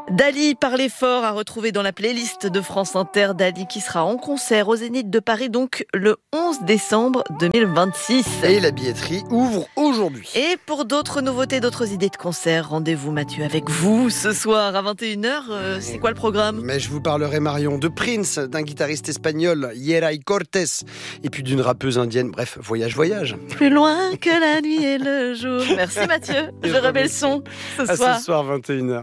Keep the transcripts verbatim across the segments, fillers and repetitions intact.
Dali parlait fort à retrouver dans la playlist de France Inter. Dali qui sera en concert au Zénith de Paris donc le onze décembre deux mille vingt-six. Et la billetterie ouvre aujourd'hui. Et pour d'autres nouveautés, d'autres idées de concert, rendez-vous Mathieu avec vous ce soir à vingt et une heures. Euh, c'est quoi le programme ? Mais je vous parlerai, Marion, de Prince, d'un guitariste espagnol, Yeray Cortés, et puis d'une rappeuse indienne. Bref, voyage, voyage. Plus loin que la nuit et le jour. Merci Mathieu. Je remets le son ce à soir. ce soir, vingt et une heures.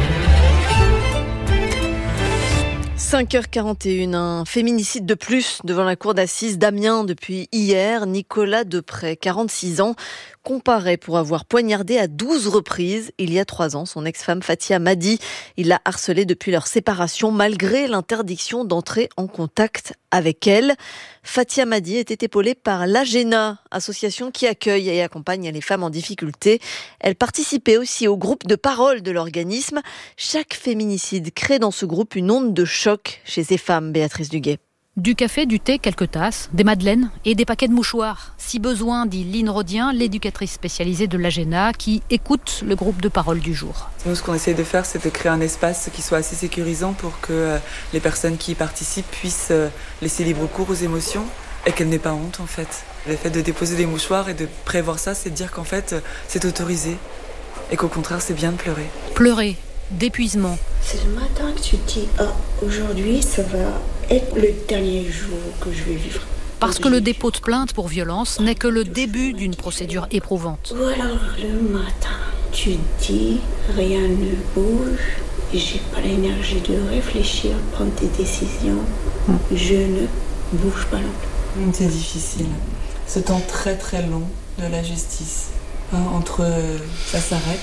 cinq heures quarante et une, un féminicide de plus devant la cour d'assises d'Amiens depuis hier. Nicolas Deprez, quarante-six ans, comparé pour avoir poignardé à douze reprises il y a trois ans son ex-femme Fatia Madi. Il l'a harcelée depuis leur séparation malgré l'interdiction d'entrer en contact avec elle. Fatia Madi était épaulée par l'Agena, association qui accueille et accompagne les femmes en difficulté. Elle participait aussi au groupe de parole de l'organisme. Chaque féminicide crée dans ce groupe une onde de choc chez ces femmes, Béatrice Duguay. Du café, du thé, quelques tasses, des madeleines et des paquets de mouchoirs. Si besoin, dit Lynn Rodien, l'éducatrice spécialisée de l'Agena, qui écoute le groupe de parole du jour. Nous, ce qu'on essaie de faire, c'est de créer un espace qui soit assez sécurisant pour que les personnes qui y participent puissent laisser libre cours aux émotions et qu'elles n'aient pas honte, en fait. Le fait de déposer des mouchoirs et de prévoir ça, c'est de dire qu'en fait, c'est autorisé et qu'au contraire, c'est bien de pleurer. Pleurer, d'épuisement. C'est le matin que tu te dis « Ah, aujourd'hui, ça va être le dernier jour que je vais vivre. » Parce que le dépôt de plainte pour violence n'est que le début d'une procédure éprouvante. Ou alors le matin, tu te dis « Rien ne bouge, j'ai pas l'énergie de réfléchir, prendre des décisions. Je ne bouge pas longtemps. » C'est difficile. Ce temps très très long de la justice. Hein, entre euh, ça s'arrête,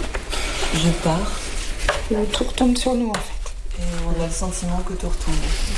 je pars. Et tout retombe sur nous en fait. Et on a le sentiment que tout retombe.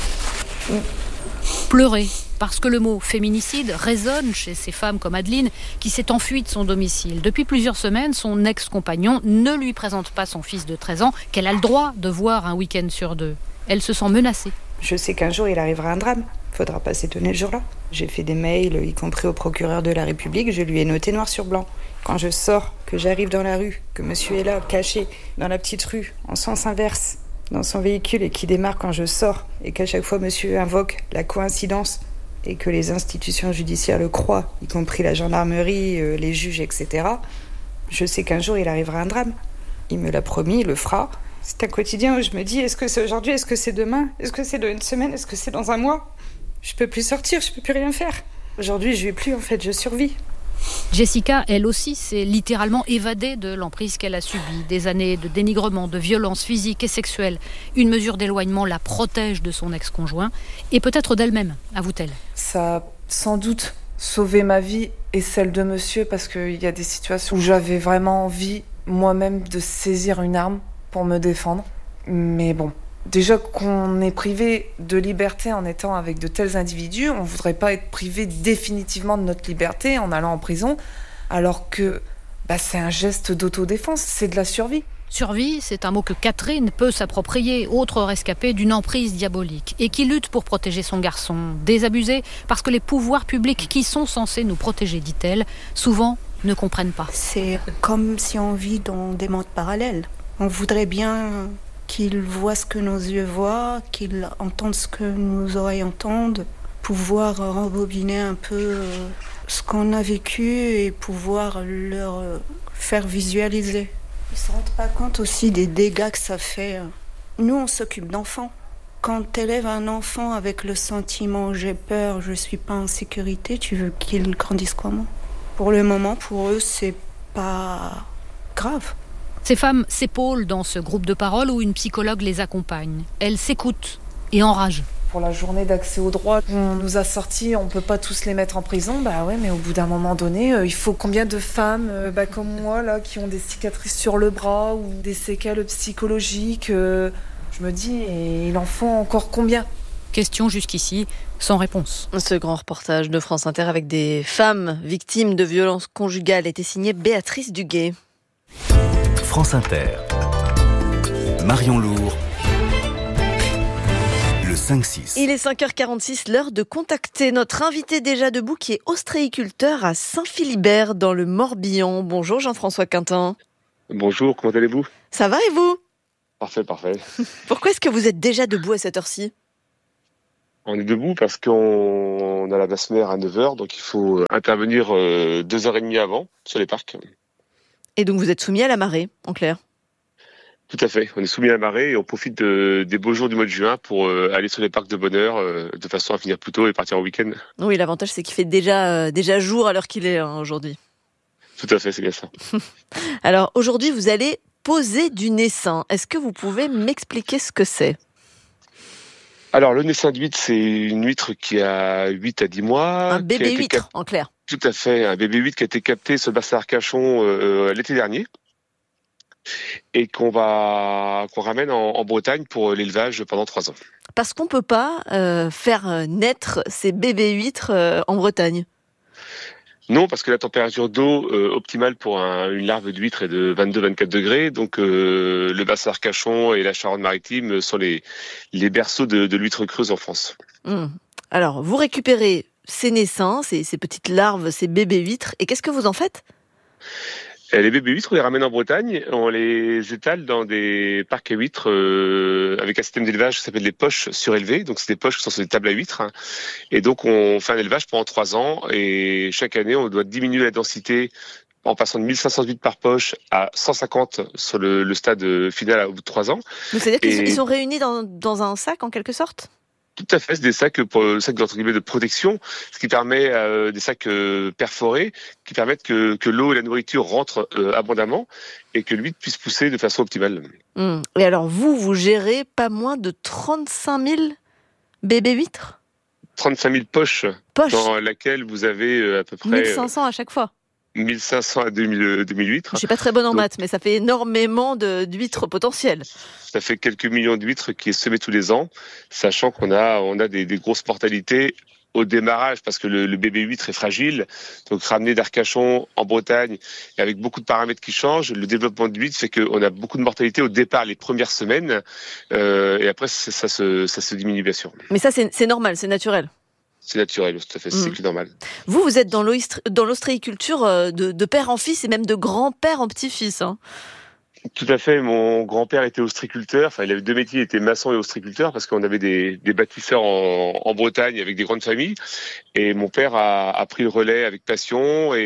Oui. Pleurer, parce que le mot féminicide résonne chez ces femmes comme Adeline, qui s'est enfuie de son domicile. Depuis plusieurs semaines, son ex-compagnon ne lui présente pas son fils de treize ans, qu'elle a le droit de voir un week-end sur deux. Elle se sent menacée. Je sais qu'un jour il arrivera un drame. Faudra pas s'étonner le jour-là. J'ai fait des mails, y compris au procureur de la République, je lui ai noté noir sur blanc. Quand je sors, que j'arrive dans la rue, que monsieur est là, caché, dans la petite rue, en sens inverse, dans son véhicule et qui démarre quand je sors, et qu'à chaque fois monsieur invoque la coïncidence, et que les institutions judiciaires le croient, y compris la gendarmerie, euh, les juges, et cetera, je sais qu'un jour il arrivera un drame. Il me l'a promis, il le fera. C'est un quotidien où je me dis, est-ce que c'est aujourd'hui, est-ce que c'est demain, est-ce que c'est dans une semaine, est-ce que c'est dans un mois ? Je peux plus sortir, je peux plus rien faire. Aujourd'hui, je vais plus, en fait, je survis. Jessica, elle aussi, s'est littéralement évadée de l'emprise qu'elle a subie. Des années de dénigrement, de violence physique et sexuelle. Une mesure d'éloignement la protège de son ex-conjoint et peut-être d'elle-même, avoue-t-elle. Ça a sans doute sauvé ma vie et celle de monsieur parce qu'il y a des situations où j'avais vraiment envie moi-même de saisir une arme pour me défendre. Mais bon, déjà qu'on est privé de liberté en étant avec de tels individus, on ne voudrait pas être privé définitivement de notre liberté en allant en prison, alors que bah, c'est un geste d'autodéfense, c'est de la survie. Survie, c'est un mot que Catherine peut s'approprier, autre rescapée d'une emprise diabolique, et qui lutte pour protéger son garçon, désabusé, parce que les pouvoirs publics qui sont censés nous protéger, dit-elle, souvent ne comprennent pas. C'est comme si on vit dans des mondes parallèles. On voudrait bien qu'il voit ce que nos yeux voient, qu'il entende ce que nos oreilles entendent, pouvoir rembobiner un peu ce qu'on a vécu et pouvoir leur faire visualiser. Ils ne se rendent pas compte aussi des dégâts que ça fait. Nous, on s'occupe d'enfants. Quand tu élèves un enfant avec le sentiment « j'ai peur, je ne suis pas en sécurité », tu veux qu'il grandisse comment ? Pour le moment, pour eux, c'est pas grave. Ces femmes s'épaulent dans ce groupe de parole où une psychologue les accompagne. Elles s'écoutent et enragent. Pour la journée d'accès au droit, on nous a sortis, on peut pas tous les mettre en prison. Bah ouais, mais au bout d'un moment donné, euh, il faut combien de femmes euh, bah, comme moi là, qui ont des cicatrices sur le bras ou des séquelles psychologiques euh, je me dis, et il en faut encore combien ? Question jusqu'ici sans réponse. Ce grand reportage de France Inter avec des femmes victimes de violences conjugales était signé Béatrice Duguay. France Inter, Marion Lourd, le cinq six. Il est cinq heures quarante-six, l'heure de contacter notre invité déjà debout qui est ostréiculteur à Saint-Philibert dans le Morbihan. Bonjour Jean-François Quintin. Bonjour, comment allez-vous ? Ça va et vous ? Parfait, parfait. Pourquoi est-ce que vous êtes déjà debout à cette heure-ci ? On est debout parce qu'on a la basse mer à neuf heures, donc il faut intervenir deux heures trente avant sur les parcs. Et donc vous êtes soumis à la marée, en clair ? Tout à fait. On est soumis à la marée et on profite de, des beaux jours du mois de juin pour euh, aller sur les parcs de bonne heure euh, de façon à finir plus tôt et partir en week-end. Oui, l'avantage c'est qu'il fait déjà, euh, déjà jour à l'heure qu'il est hein, aujourd'hui. Tout à fait, c'est bien ça. Alors aujourd'hui, vous allez poser du naissain. Est-ce que vous pouvez m'expliquer ce que c'est ? Alors, le naissain d'huître, c'est une huître qui a huit à dix mois. Un bébé huître, cap... en clair. Tout à fait, un bébé huître qui a été capté sur le bassin Arcachon euh, l'été dernier et qu'on va qu'on ramène en, en Bretagne pour l'élevage pendant trois ans. Parce qu'on ne peut pas euh, faire naître ces bébés huîtres euh, en Bretagne. Non, parce que la température d'eau euh, optimale pour un, une larve d'huître est de vingt-deux à vingt-quatre degrés. Donc euh, le bassin Arcachon et la Charente-Maritime sont les, les berceaux de, de l'huître creuse en France. Mmh. Alors, vous récupérez ces naissins, ces, ces petites larves, ces bébés huîtres, et qu'est-ce que vous en faites ? Les bébés huîtres, on les ramène en Bretagne, on les étale dans des parcs à huîtres euh, avec un système d'élevage qui s'appelle des poches surélevées. Donc c'est des poches qui sont sur des tables à huîtres. Hein. Et donc on fait un élevage pendant trois ans et chaque année on doit diminuer la densité en passant de mille cinq cents huîtres par poche à cent cinquante sur le, le stade final au bout de trois ans. Donc c'est-à-dire et... qu'ils sont réunis dans, dans un sac en quelque sorte ? Tout à fait, c'est des sacs pour sacs entre guillemets de protection, ce qui permet euh, des sacs euh, perforés qui permettent que, que l'eau et la nourriture rentrent euh, abondamment et que l'huître puisse pousser de façon optimale. Mmh. Et alors vous, vous gérez pas moins de trente-cinq mille bébés huîtres ? trente-cinq mille poches, poches dans laquelle vous avez euh, à peu près mille cinq cents à chaque fois. mille cinq cents à deux mille, deux mille huîtres. Je suis pas très bonne en Donc, maths, mais ça fait énormément de, d'huîtres potentielles. Ça fait quelques millions d'huîtres qui est semé tous les ans, sachant qu'on a, on a des, des grosses mortalités au démarrage parce que le, le bébé huître est fragile. Donc ramené d'Arcachon en Bretagne et avec beaucoup de paramètres qui changent, le développement de l'huître fait qu'on a beaucoup de mortalité au départ les premières semaines euh, et après ça, ça, se, ça se diminue bien sûr. Mais ça c'est, c'est normal, c'est naturel. C'est naturel, tout à fait, c'est mmh. normal. Vous, vous êtes dans, dans l'ostréiculture de, de père en fils et même de grand-père en petit-fils. Hein. Tout à fait. Mon grand-père était ostréiculteur. Enfin, il avait deux métiers, il était maçon et ostréiculteur parce qu'on avait des, des bâtisseurs en, en Bretagne avec des grandes familles. Et mon père a, a pris le relais avec passion.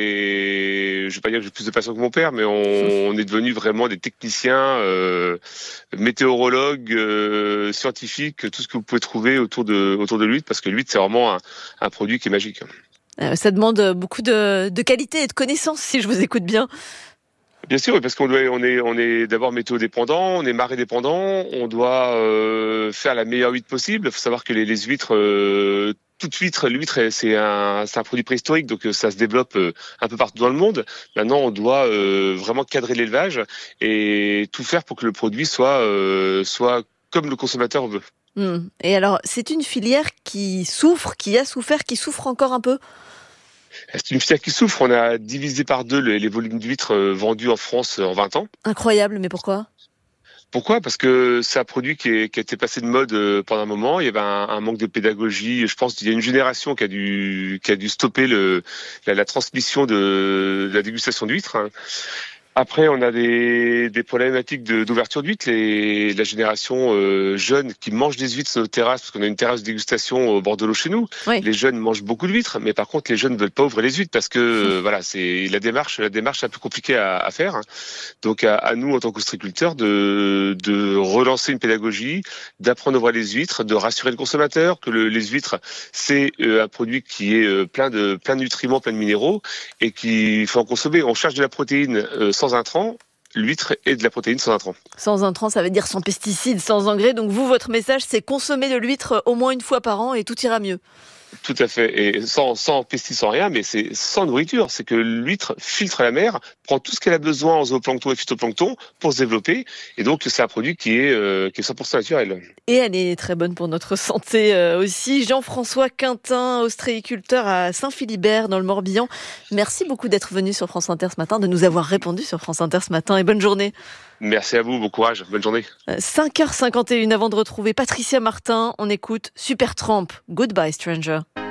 Et je vais pas dire que j'ai plus de passion que mon père, mais on, on est devenus vraiment des techniciens, euh, météorologues, euh, scientifiques, tout ce que vous pouvez trouver autour de autour de l'huître, parce que l'huître c'est vraiment un, un produit qui est magique. Euh, ça demande beaucoup de, de qualité et de connaissances, si je vous écoute bien. Bien sûr, parce qu'on doit, on est, on est d'abord météo dépendant, on est marée dépendant, on doit euh, faire la meilleure huître possible. Il faut savoir que les, les huîtres, euh, toute huître, l'huître, c'est un, c'est un produit préhistorique, donc ça se développe euh, un peu partout dans le monde. Maintenant, on doit euh, vraiment cadrer l'élevage et tout faire pour que le produit soit, euh, soit comme le consommateur veut. Mmh. Et alors, c'est une filière qui souffre, qui a souffert, qui souffre encore un peu ? C'est une filière qui souffre. On a divisé par deux les, les volumes d'huîtres vendus en France en vingt ans. Incroyable, mais pourquoi ? Pourquoi ? Parce que c'est un produit qui, est, qui a été passé de mode pendant un moment. Il y avait un, un manque de pédagogie. Je pense qu'il y a une génération qui a dû, qui a dû stopper le, la, la transmission de, de la dégustation d'huîtres. Après, on a des, des problématiques de, d'ouverture d'huîtres. Les, la génération euh, jeune qui mange des huîtres sur nos terrasses, parce qu'on a une terrasse de dégustation au bord de l'eau chez nous. Oui. Les jeunes mangent beaucoup d'huîtres, mais par contre, les jeunes ne veulent pas ouvrir les huîtres parce que euh, voilà, c'est la démarche, la démarche est un peu compliquée à, à faire. Donc, à, à nous, en tant qu'ostriculteurs, de, de relancer une pédagogie, d'apprendre à ouvrir les huîtres, de rassurer le consommateur que le, les huîtres, c'est euh, un produit qui est euh, plein de plein de nutriments, plein de minéraux, et qu'il faut en consommer. On cherche de la protéine euh, sans intrants, l'huître est de la protéine sans intrants. Sans intrants, ça veut dire sans pesticides, sans engrais. Donc vous, votre message, c'est consommer de l'huître au moins une fois par an et tout ira mieux. Tout à fait, et sans, sans pesticides, sans rien, mais c'est sans nourriture. C'est que l'huître filtre la mer, prend tout ce qu'elle a besoin en zooplancton et phytoplancton pour se développer, et donc c'est un produit qui est, euh, qui est cent pour cent naturel. Et elle est très bonne pour notre santé euh, aussi. Jean-François Quintin, ostréiculteur à Saint-Philibert dans le Morbihan. Merci beaucoup d'être venu sur France Inter ce matin, de nous avoir répondu sur France Inter ce matin, et bonne journée. Merci à vous, bon courage, bonne journée. cinq heures cinquante et une avant de retrouver Patricia Martin, on écoute Supertramp, Goodbye Stranger.